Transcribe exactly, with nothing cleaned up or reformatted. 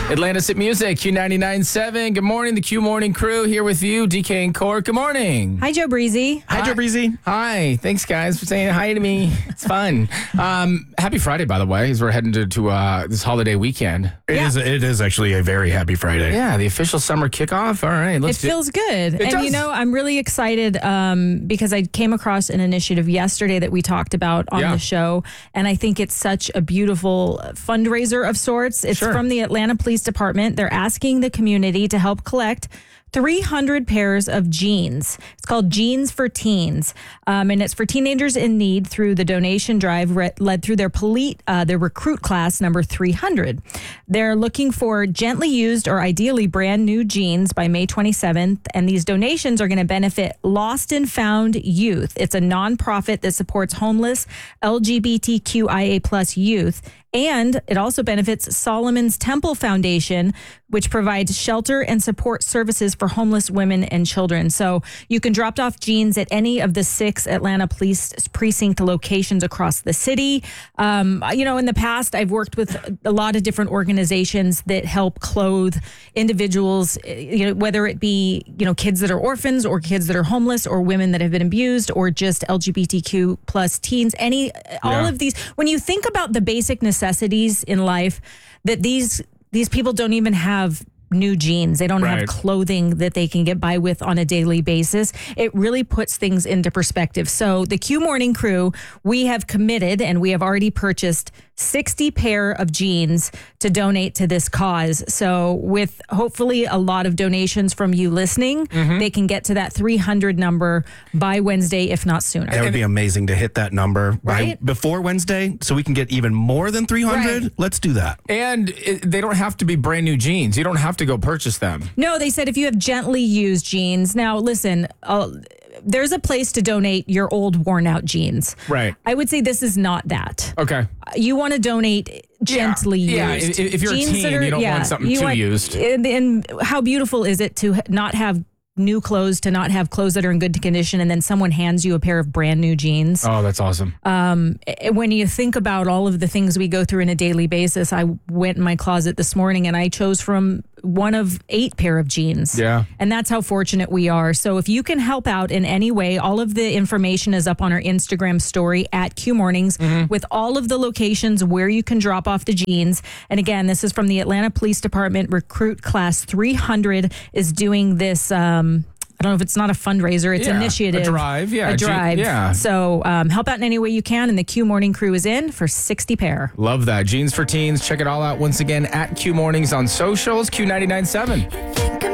Atlantis at Music, Q ninety-nine point seven. Good morning, the Q Morning crew here with you, D K and Court. Good morning. Hi, Joe Breezy. Hi, Joe Breezy. Hi. Thanks, guys, for saying hi to me. It's fun. Um, happy Friday, by the way, as we're heading to, to uh, this holiday weekend. It Yeah. is. It is actually a very happy Friday. Yeah, the official summer kickoff. All right, It let's do feels good. and, does. you know, I'm really excited um, because I came across an initiative yesterday that we talked about on Yeah. the show. And I think it's such a beautiful fundraiser of sorts. It's Sure. from the Atlanta Police Department. They're asking the community to help collect three hundred pairs of jeans. It's called Jeans for Teens, um, and it's for teenagers in need through the donation drive re- led through their police, uh, their recruit class number three hundred. They're looking for gently used or ideally brand new jeans by May twenty-seventh, and these donations are going to benefit Lost and Found Youth. It's a nonprofit that supports homeless L G B T Q I A plus youth. And it also benefits Solomon's Temple Foundation, which provides shelter and support services for homeless women and children. So you can drop off jeans at any of the six Atlanta Police Precinct locations across the city. Um, you know, in the past, I've worked with a lot of different organizations that help clothe individuals, you know, whether it be, you know, kids that are orphans or kids that are homeless or women that have been abused or just L G B T Q plus teens, any, all Yeah. of these. When you think about the basic necessities necessities in life, that these these people don't even have new jeans. They don't Right. have clothing that they can get by with on a daily basis. It really puts things into perspective. So the Q Morning crew, we have committed and we have already purchased sixty pair of jeans to donate to this cause. So with hopefully a lot of donations from you listening, Mm-hmm. they can get to that three hundred number by Wednesday, if not sooner. That would be amazing to hit that number Right? by before Wednesday, so we can get even more than three hundred. Right. Let's do that. And it, they don't have to be brand new jeans. You don't have to go purchase them. No, they said if you have gently used jeans. Now, listen, uh, there's a place to donate your old worn out jeans. Right. I would say this is not that. Okay. You want to donate gently Yeah, used. if- if you're a jeans teen, that are- you don't want something too used. And, and how beautiful is it to not have new clothes, to not have clothes that are in good condition, and then someone hands you a pair of brand new jeans? Oh, that's awesome. Um, when you think about all of the things we go through on a daily basis, I went in my closet this morning and I chose from one of eight pair of jeans. Yeah. And that's how fortunate we are. So if you can help out in any way, all of the information is up on our Instagram story at Q Mornings with all of the locations where you can drop off the jeans. And again, this is from the Atlanta Police Department. Recruit Class three hundred is doing this. Um, I don't know if it's not a fundraiser, it's Yeah, a initiative. drive, yeah, A G- drive. yeah. So um, help out in any way you can. And the Q Morning crew is in for sixty pair. Love that. Jeans for Teens. Check it all out once again at Q Mornings on socials, Q ninety-nine point seven.